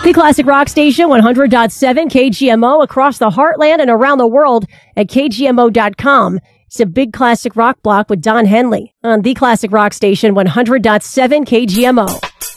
The Classic Rock Station 100.7 KGMO across the heartland and around the world at KGMO.com. It's a big classic rock block with Don Henley on the Classic Rock Station 100.7 KGMO.